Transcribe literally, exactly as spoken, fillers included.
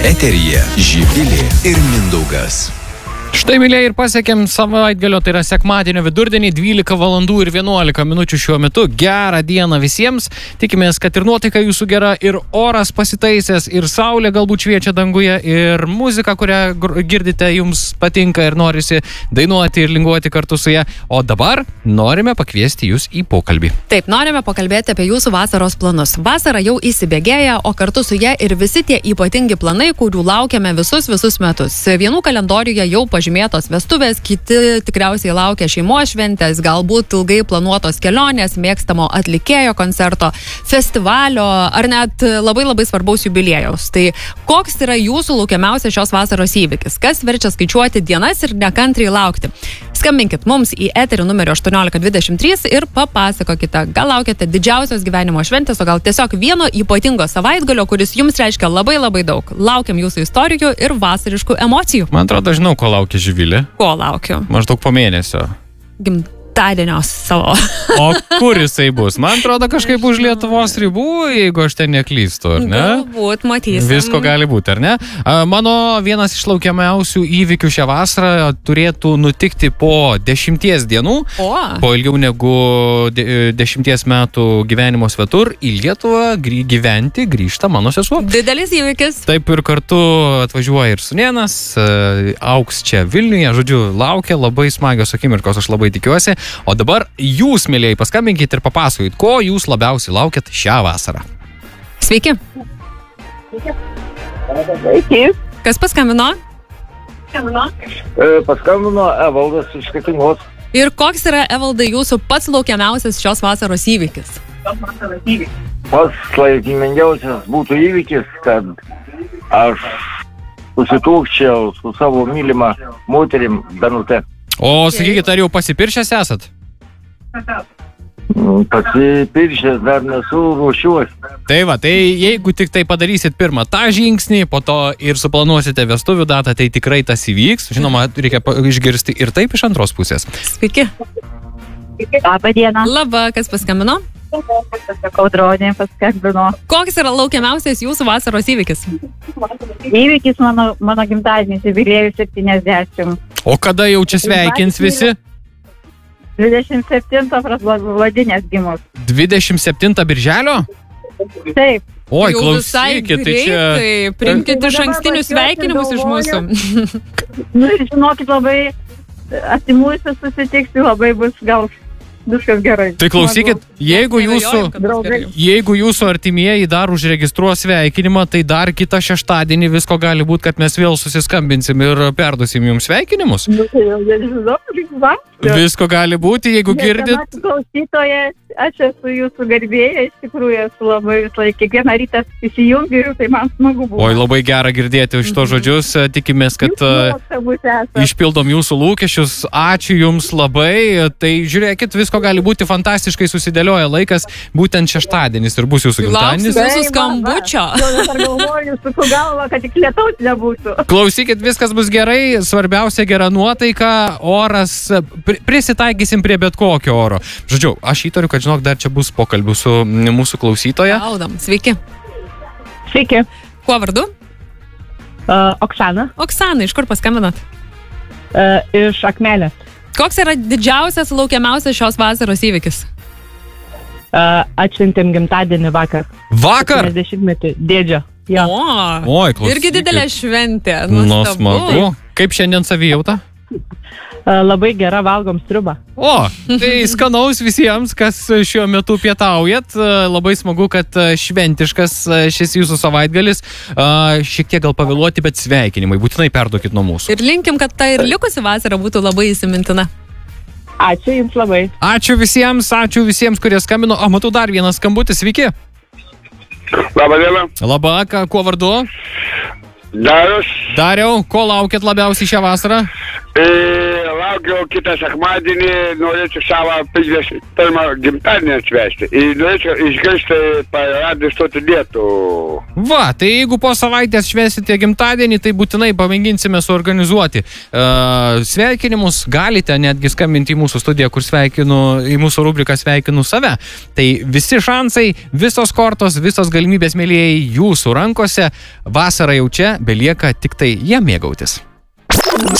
Eteryje Živilė ir Mindaugas. Štai, mėlyje, ir pasiekėm savaitgalio, tai yra sekmadienio vidurdienį, dvylika valandų ir vienuolika minučių šiuo metu. Gerą dieną visiems. Tikimės, kad ir nuotaika jūsų gera, ir oras pasitaisęs, ir saulė galbūt šviečia danguje, ir muzika, kurią girdite, jums patinka ir norisi dainuoti ir linguoti kartu su ją. O dabar norime pakviesti jūs į pokalbį. Taip, norime pakalbėti apie jūsų vasaros planus. Vasara jau įsibėgėja, o kartu su ją ir visi tie ypatingi planai, kurių laukiame visus visus metus. Vienų kalendoriuje jau pažymėtos vestuvės, kiti tikriausiai laukia šeimos šventės, galbūt ilgai planuotos kelionės, mėgstamo atlikėjo koncerto, festivalio ar net labai labai svarbaus jubiliejaus. Tai koks yra jūsų laukiamiausias šios vasaros įvykis? Kas verčia skaičiuoti dienas ir nekantriai laukti? Skambinkit mums į eterį numeriu aštuoniolika dvidešimt trys ir papasakokite, gal laukiate didžiausios gyvenimo šventės, o gal tiesiog vieno ypatingo savaitgalio, kuris jums reiškia labai labai daug. Laukiam jūsų istorijų ir vasariškų emocijų. Man atrodo, žinau, ko laukia Živilė. Ko laukiu? Maždaug po mėnesio. Gimtadienio savo. O kur jisai bus? Man atrodo, kažkaip už Lietuvos ribų, jeigu aš ten neklystu, ar ne? Galbūt, matysim. Visko gali būti, ar ne? Mano vienas iš laukiamiausių įvykių šią vasarą turėtų nutikti po dešimties dienų. O. Po ilgiau negu de, dešimties metų gyvenimo svetur į Lietuvą grį, gyventi grįžta mano sesuo. Didelis įvykis. Taip, ir kartu atvažiuoja ir sūnėnas, augs čia Vilniuje, žodžiu, laukia labai smagios akimirkos, aš labai tikiuosi. O dabar jūs, mėlyjei, paskambinkite ir papasakokit, ko jūs labiausiai laukiat šią vasarą. Sveiki. Sveiki. Kas paskambino? Paskambino Evaldas iš Kretingos. Ir koks yra, Evaldai, jūsų pats laukiamiausias šios vasaros įvykis? Pats laimingiausias būtų įvykis, kad aš susituokčiau su savo mylimą moterim Danute. O sakykit, ar jau pasipiršęs esat? Pasipiršęs dar nesu, ruošiuosi. Tai va, tai jeigu tik tai padarysit pirmą tą žingsnį, po to ir suplanuosite vestuvių datą, tai tikrai tas įvyks. Žinoma, reikia išgirsti ir taip iš antros pusės. Sveiki. Labą dieną. Laba, kas paskambino? Audronė paskambino. Koks yra laukiamiausias jūsų vasaros įvykis? Įvykis mano, mano gimtadienis, jubiliejus septyniasdešimt. O kada jau čia sveikins visi? dvidešimt septinto Vladinės gimus. dvidešimt septintą birželio? Taip. Oi, jau klausykit, tai čia... Primkit iš ankstinius sveikinimus iš mūsų. Nu, žinokit, labai artimuosius susitiksiu, labai bus gal viskas gerai. Tai klausykit, jeigu jūsų, jeigu jūsų artimieji dar užregistruos sveikinimą, tai dar kitą šeštadienį visko gali būti, kad mes vėl susiskambinsim ir perduosim jums sveikinimus. Nu, tai jau nežinau, va. Visko gali būti, jeigu girdit. Klausytoja, aš esu jūsų garbėja, iš tikrųjų esu labai visą laiką, kiekvieną rytą įsijungiu, tai man smagu buvo. Oi, labai gera girdėti iš to žodžius, tikimės, kad išpildom jūsų lūkesčius. Ačiū jums labai, tai žiūrėkit, visko gali būti fantastiškai susidėlioja laikas, būtent šeštadienis ir bus jūsų gimtadienis. Lauksiu jūsų skambučio. Galvoju, suku galvą, kad tik lietaus nebūtų. Klausykit, viskas bus gerai, svarbiausia gera nuotaika, oras, prisitaikysim prie bet kokio oro. Žodžiu, aš įtariu, kad žinok, dar čia bus pokalbių su mūsų klausytoja. Gaudam, sveiki. Sveiki. Kuo vardu? Uh, Oksana. Oksana, iš kur paskambinat? Uh, iš Akmelės. Koks yra didžiausias laukiamiausias šios vasaros įvykis? Uh, atšventėm gimtadienį vakar. Vakar? septyniasdešimtmetį dėdžio. Ja. O, Oi, klausykit. Irgi didelė šventė. Nu, smagu. Kaip šiandien savijauta? Uh, labai gera, valgom sriubą. O, tai skanaus visiems, kas šiuo metu pietaujat. Labai smagu, kad šventiškas šis jūsų savaitgalis. Šiek tiek gal pavėluoti, bet sveikinimai. Būtinai perduokit nuo mūsų. Ir linkim, kad ta ir likusi vasara būtų labai įsimintina. Ačiū jums labai. Ačiū visiems, ačiū visiems, kurie skambino. O, matau dar vienas skambutis. Sveiki. Labą dieną. Labą, kuo vardu? Darius. Dariau, ko laukiat labiausiai šią vasarą? E, laukiu laukiu kitą sekmadienį, norėčiau savo penkiasdešimt pirmą gimtadienį atšvęsti. Ir norėčiau išgirsti radijo stotį Lietų. Va, tai jeigu po savaitės švęsite gimtadienį, tai būtinai pamėginsime suorganizuoti. Uh, sveikinimus galite netgi skambinti į mūsų studiją, kur sveikinu, į mūsų rubriką sveikinu save. Tai visi šansai, visos kortos, visos galimybės, mėlyjei, jūsų rankose. Vasara jau čia, belieka tik tai ją mėgautis.